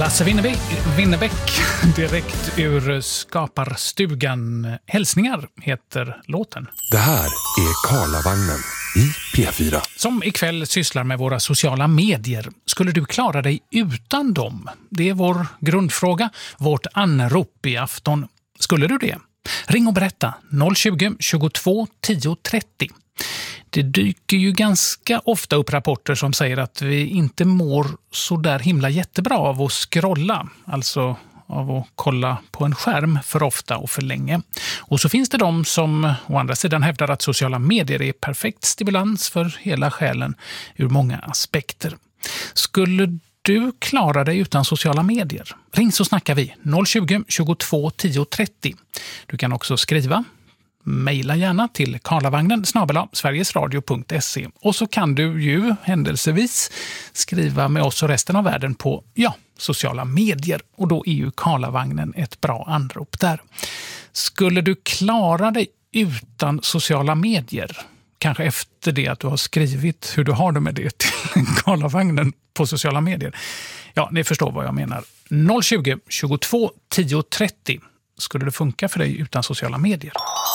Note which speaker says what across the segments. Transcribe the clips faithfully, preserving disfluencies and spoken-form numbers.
Speaker 1: Lasse Winnerbäck, Winnerbäck direkt ur Skaparstugan. Hälsningar heter låten.
Speaker 2: Det här är Karlavagnen i P fyra.
Speaker 1: Som ikväll sysslar med våra sociala medier. Skulle du klara dig utan dem? Det är vår grundfråga, vårt anrop i afton. Skulle du det? Ring och berätta noll tjugo, tjugotvå, tio, trettio. Det dyker ju ganska ofta upp rapporter som säger att vi inte mår så där himla jättebra av att scrolla, alltså av att kolla på en skärm för ofta och för länge. Och så finns det de som å andra sidan hävdar att sociala medier är perfekt stimulans för hela själen ur många aspekter. Skulle du klara dig utan sociala medier? Ring så snackar vi noll tjugo, tjugotvå, tio, trettio. Du kan också skriva. Maila gärna till karlavagnen snabel-a sverigesradio punkt se och så kan du ju händelsevis skriva med oss och resten av världen på ja, sociala medier och då är ju Karlavagnen ett bra anrop där. Skulle du klara dig utan sociala medier? Kanske efter det att du har skrivit hur du har det med det till Karlavagnen på sociala medier. Ja, ni förstår vad jag menar. noll tjugo, tjugotvå, tio, trettio. Skulle det funka för dig utan sociala medier?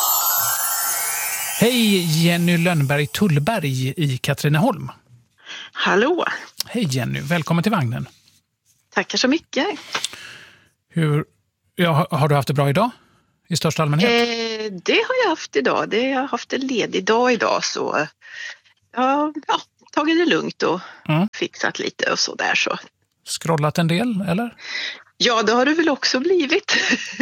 Speaker 1: Hej Jenny Lönnberg Tullberg i Katrineholm.
Speaker 3: Hallå.
Speaker 1: Hej Jenny, välkommen till vagnen.
Speaker 3: Tackar så mycket.
Speaker 1: Hur, ja, har du haft det bra idag i största allmänhet?
Speaker 3: Eh, det har jag haft idag. Det, jag har haft en ledig dag idag så ja, ja, tagit det lugnt och mm. fixat lite och så där så.
Speaker 1: Scrollat en del eller?
Speaker 3: Ja, det har det väl också blivit.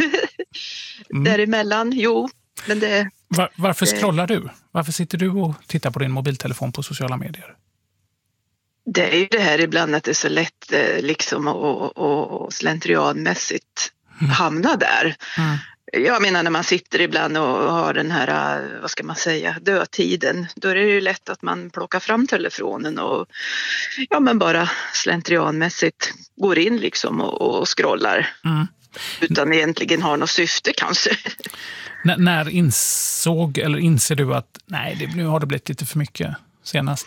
Speaker 3: mm. Däremellan, jo. Men det,
Speaker 1: Var, varför scrollar du? Varför sitter du och tittar på din mobiltelefon på sociala medier?
Speaker 3: Det är ju det här ibland att det är så lätt liksom och, och, och slentrianmässigt mm. hamna där. Mm. Jag menar när man sitter ibland och har den här, vad ska man säga, dödtiden. Då är det ju lätt att man plockar fram telefonen och ja men bara slentrianmässigt går in liksom och, och scrollar. Mm. Utan egentligen har något syfte kanske.
Speaker 1: N- när insåg eller inser du att nej, det, nu har det blivit lite för mycket senast?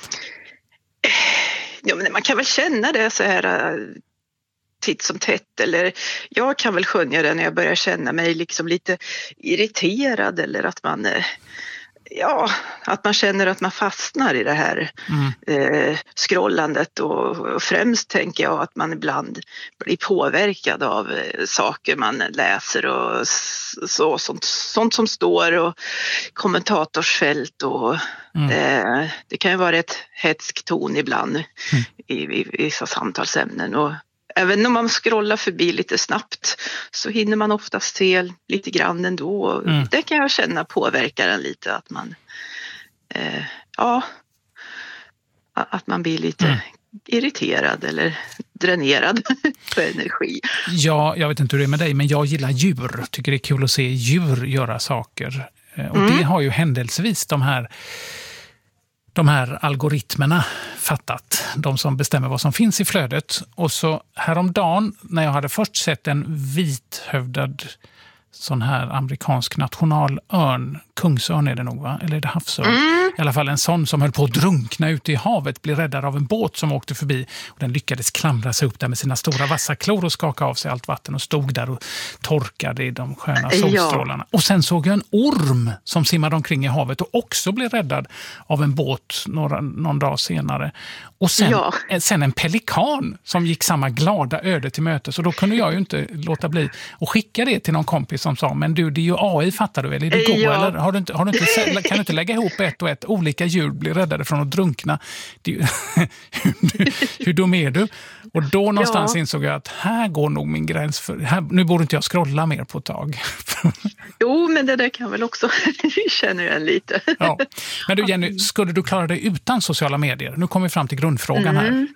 Speaker 3: Ja, men man kan väl känna det så här titt som tätt. Eller jag kan väl skönja det när jag börjar känna mig liksom lite irriterad. Eller att man, ja, att man känner att man fastnar i det här mm. eh, scrollandet. Och, och främst tänker jag att man ibland blir påverkad av eh, saker man läser och så, sånt, sånt som står och kommentatorsfält och mm. eh, det kan ju vara ett hetsk ton ibland mm. i, i, i vissa samtalsämnen och även om man scrollar förbi lite snabbt så hinner man oftast se lite grann ändå. Mm. Det kan jag känna påverkar en lite att man eh, ja att man blir lite mm. irriterad eller dränerad på energi.
Speaker 1: Ja, jag vet inte hur det är med dig men jag gillar djur. Tycker det är kul att se djur göra saker. Och mm. det har ju händelsevis de här de här algoritmerna fattat. De som bestämmer vad som finns i flödet. Och så häromdagen när jag hade först sett en vithövdad sån här amerikansk nationalörn, kungsörn är det nog va? Eller är det havsörn? Mm. I alla fall en sån som höll på att drunkna ute i havet, blev räddad av en båt som åkte förbi. Och den lyckades klamra sig upp där med sina stora vassa klor och skaka av sig allt vatten och stod där och torkade i de sköna solstrålarna. Ja. Och sen såg jag en orm som simmade omkring i havet och också blev räddad av en båt några, någon dag senare. Och sen, ja. sen en pelikan som gick samma glada öde till mötes. Och då kunde jag ju inte låta bli att skicka det till någon kompis som sa, men du, det är ju A I, fattar du väl? Är det go, ja. eller har du inte, har du inte, kan du inte lägga ihop ett och ett? Olika djur blir räddade från att drunkna. Det, hur, hur dum är du? Och då någonstans ja. insåg jag att här går nog min gräns. För, här, nu borde inte jag scrolla mer på ett tag.
Speaker 3: Jo, men det där kan väl också känner jag lite.
Speaker 1: Ja. Men du Jenny, skulle du klara dig utan sociala medier? Nu kommer vi fram till grundfrågan här. Mm.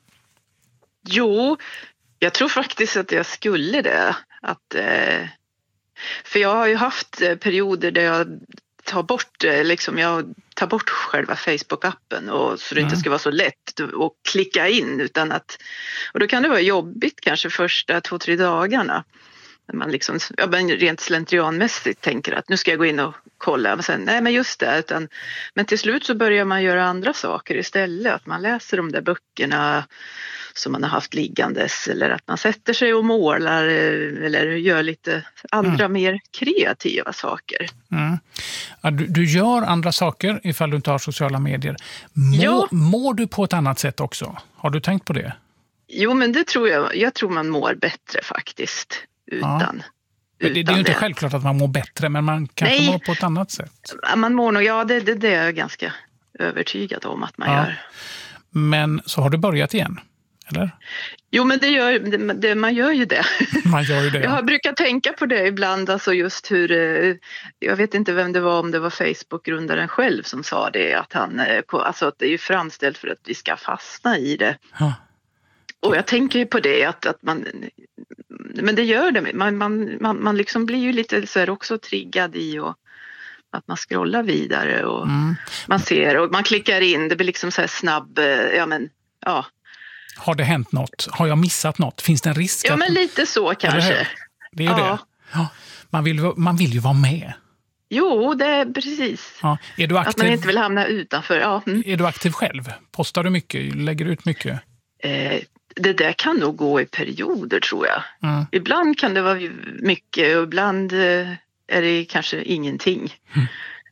Speaker 3: Jo, jag tror faktiskt att jag skulle det. Att, eh, för jag har ju haft perioder där jag tar bort, liksom jag tar bort själva Facebook-appen och så det mm. inte ska vara så lätt att klicka in utan att, och då kan det vara jobbigt kanske första två, tre dagarna. När man liksom, ja, men rent slentrianmässigt tänker att nu ska jag gå in och kolla. Men sen, nej men just det. Utan, men till slut så börjar man göra andra saker istället. Att man läser de där böckerna som man har haft liggandes. Eller att man sätter sig och målar. Eller gör lite andra mm. mer kreativa saker.
Speaker 1: Mm. Ja, du, du gör andra saker ifall du inte har sociala medier. Må, ja. Mår du på ett annat sätt också? Har du tänkt på det?
Speaker 3: Jo, men det tror jag. Jag tror man mår bättre faktiskt. Utan,
Speaker 1: ja. det, det är ju inte det. Självklart att man mår bättre, men man kanske Nej. mår på ett annat sätt.
Speaker 3: Man mår nog, ja det, det, det är jag ganska övertygad om att man ja. gör.
Speaker 1: Men så har du börjat igen, eller?
Speaker 3: Jo, men det gör, det, det, man gör ju det.
Speaker 1: Man gör ju det.
Speaker 3: Jag har brukat tänka på det ibland, alltså just hur, jag vet inte vem det var, om det var Facebook-grundaren själv som sa det, att han, alltså att det är ju framställt för att vi ska fastna i det. Ja. Och jag tänker ju på det att, att man, men det gör det, man, man, man, man liksom blir ju lite så här också triggad i och att man scrollar vidare och mm. man ser och man klickar in, det blir liksom så här snabb, ja men, ja.
Speaker 1: Har det hänt något? Har jag missat något? Finns det en risk?
Speaker 3: Ja,
Speaker 1: att...
Speaker 3: men lite så kanske.
Speaker 1: Det är ju ja. det. Ja. Man, vill, man vill ju vara med.
Speaker 3: Jo, det är precis.
Speaker 1: Ja. Är du aktiv...
Speaker 3: Att man inte vill hamna utanför. Ja. Mm.
Speaker 1: Är du aktiv själv? Postar du mycket? Lägger du ut mycket?
Speaker 3: Eh, det där kan nog gå i perioder, tror jag. Mm. Ibland kan det vara mycket och ibland eh, är det kanske ingenting. Mm.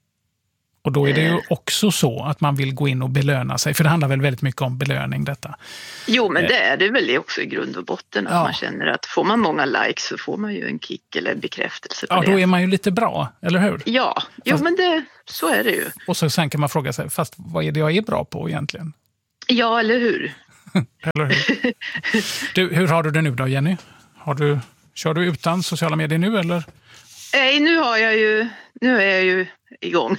Speaker 1: Och då är det ju också så att man vill gå in och belöna sig. För det handlar väl väldigt mycket om belöning detta.
Speaker 3: Jo, men det är det väl också i grund och botten. Att ja. man känner att får man många likes så får man ju en kick eller en bekräftelse på
Speaker 1: ja,
Speaker 3: det.
Speaker 1: Ja, då är man ju lite bra, eller hur?
Speaker 3: Ja, jo, fast, men det, så är det ju.
Speaker 1: Och så sen kan man fråga sig, fast vad är det jag är bra på egentligen?
Speaker 3: Ja, eller hur?
Speaker 1: eller hur? Du, hur har du det nu då, Jenny? Har du, kör du utan sociala medier nu, eller?
Speaker 3: Nej, nu har jag ju, nu är jag ju igång.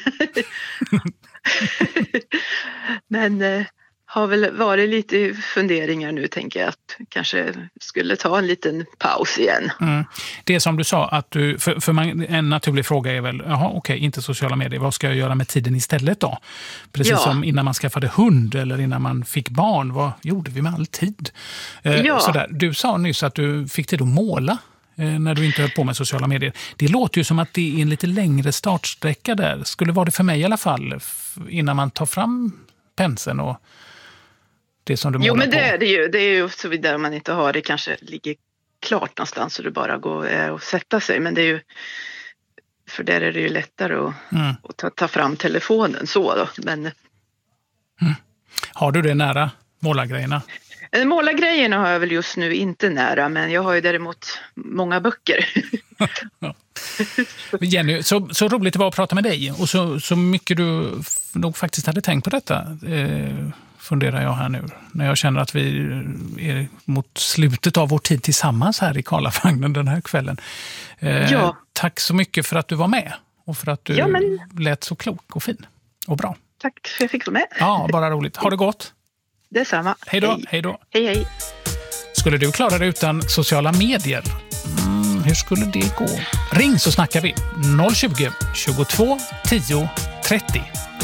Speaker 3: Men eh, har väl varit lite funderingar nu, tänker jag, att kanske skulle ta en liten paus igen.
Speaker 1: Mm. Det som du sa, att du, för, för man, en naturlig fråga är väl, jaha okej, okay, inte sociala medier, vad ska jag göra med tiden istället då? Precis ja. som innan man skaffade hund eller innan man fick barn, vad gjorde vi med all tid? Eh,
Speaker 3: ja.
Speaker 1: sådär. Du sa nyss att du fick tid att måla när du inte höll på med sociala medier. Det låter ju som att det är en lite längre startsträcka där. Skulle vara det för mig i alla fall, innan man tar fram penseln och det som du målar på.
Speaker 3: Jo, men det är det ju. Det är ju så vidare man inte har det, kanske ligger klart någonstans så du bara går och sätta sig. Men det är ju, för där är det ju lättare att, mm. att ta, ta fram telefonen så då. Men...
Speaker 1: Mm. Har du det nära, målargrejerna?
Speaker 3: Målargrejerna har jag väl just nu inte nära, men jag har ju däremot många böcker.
Speaker 1: Ja. Jenny, så, så roligt det var att prata med dig och så, så mycket du nog faktiskt hade tänkt på detta eh, funderar jag här nu. När jag känner att vi är mot slutet av vår tid tillsammans här i Karlavagnen den här kvällen. Eh, ja. Tack så mycket för att du var med och för att du ja, men... lät så klok och fin och bra.
Speaker 3: Tack för att jag fick vara med.
Speaker 1: Ja, bara roligt. Ha det gott.
Speaker 3: Detsamma.
Speaker 1: Hej då. Hej då.
Speaker 3: Hej, hej.
Speaker 1: Skulle du klara dig utan sociala medier? Mm, hur skulle det gå? Ring så snackar vi. noll tjugo, tjugotvå, tio, trettio.